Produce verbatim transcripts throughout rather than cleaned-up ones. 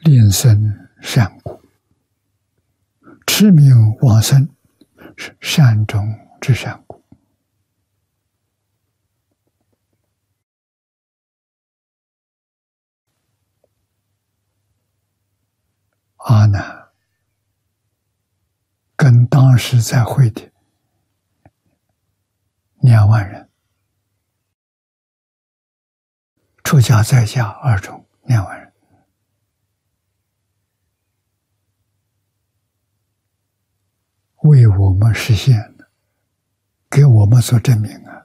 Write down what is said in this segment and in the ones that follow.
令生善果，持名往生是善中之善果。阿难跟当时在会的两万人，出家在家二众两万人，为我们实现的，给我们做证明啊！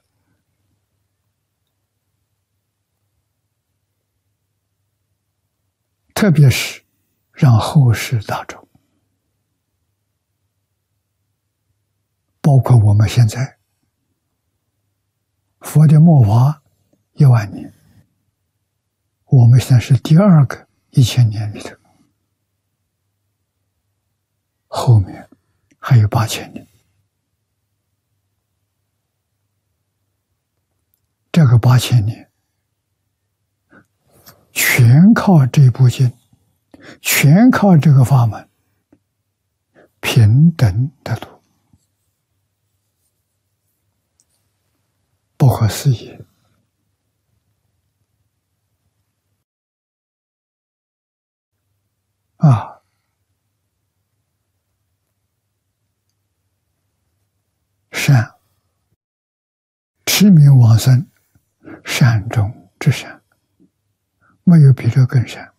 特别是让后世大众，包括我们现在，佛的末法一万年，我们现在是第二个一千年里头，后面还有八千年。这个八千年，全靠这部经，全靠这个法门，平等的路，不可思议啊！善，持名往生，善中之善，没有比这更善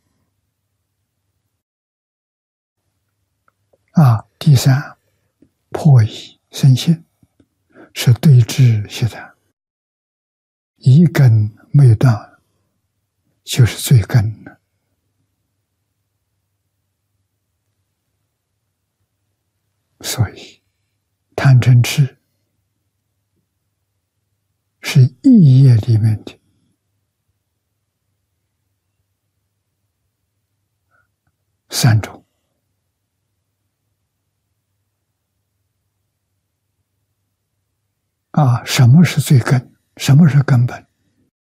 啊！第三，破疑生信，是对治习谈，一根没有断，就是最根的。所以贪嗔痴是意业里面的三种啊。什么是最根？什么是根本？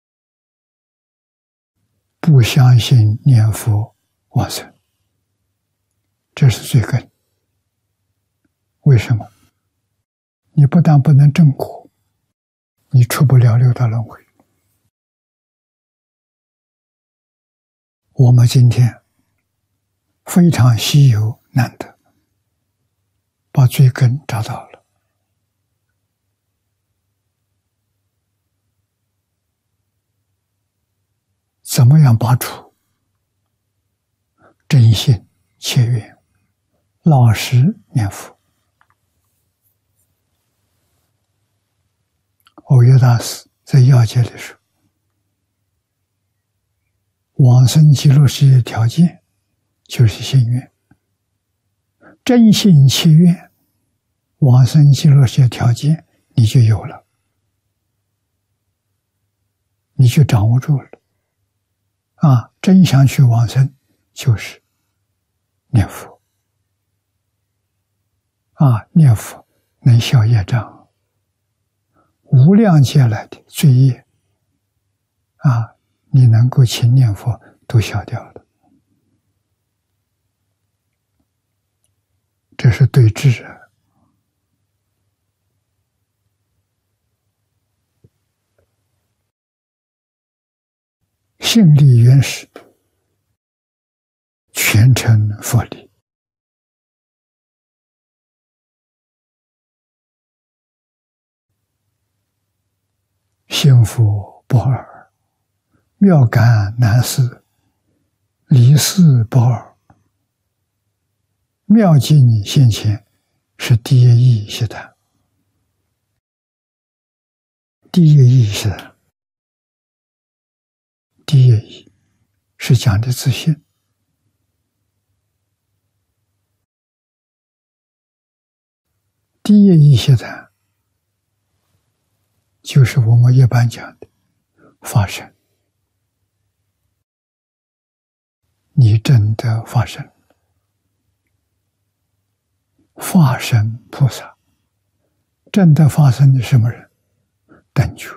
不相信念佛往生，这是最根。为什么？你不但不能证果，你出不了六道轮回。我们今天非常稀有难得，把最根找到了。怎么样拔除？真心切愿，老实念佛。藕益大师在要解里说，往生极乐世界条件就是信愿，真心切愿，往生极乐世界条件你就有了，你就掌握住了啊！真想去往生，就是念佛啊！念佛能消业障。无量劫来的罪业啊，你能够勤念佛都消掉了，这是对治啊。性力原始，全称佛力。幸福不二，妙感难思，离事不二。妙境现前，是第一义习谈。第一义习谈，第一义是讲的自信。第一义习谈就是我们一般讲的发生，你真的发生，化身菩萨，真的发生的什么人？等觉，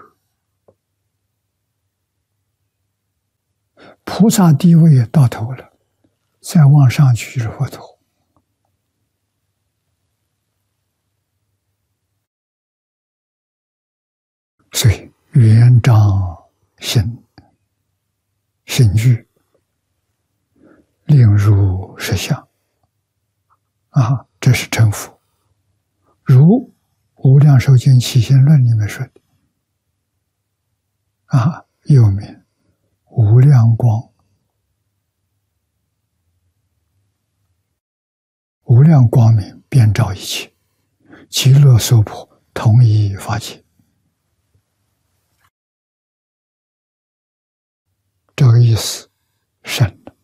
菩萨地位到头了， 再往上去就是佛陀。所以圆彰心心具，令入实相啊，这是成佛。如《无量寿经起信论》里面说的啊，又名无量光，无量光明遍照一切，极乐娑婆同一法界。这个意思深了。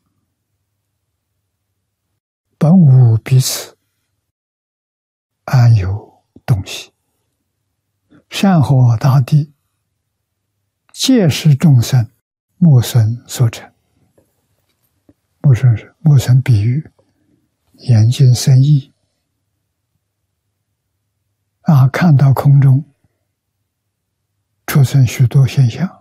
本无彼此，安有东西？山河大地，皆是众生木孙所成。木孙是木孙比喻眼睛生意啊，看到空中出现许多现象。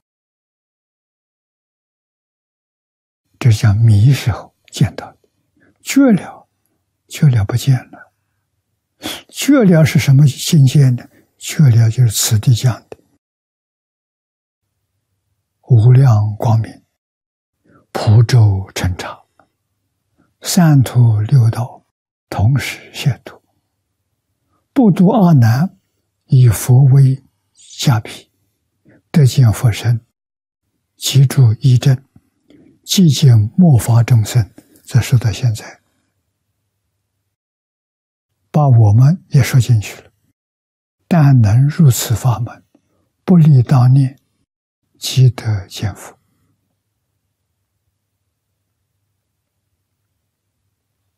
这是讲迷时候见到的，觉了，觉了不见了。觉了是什么境界呢？觉了就是此地讲的无量光明，普周彻察，三途六道同时显突，不度阿难，以佛为下毗，得见佛身，其住一真，寂见末法众生，这说到现在，把我们也说进去了。但能入此法门，不离当念，即得见佛。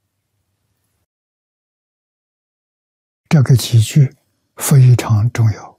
这个几句非常重要。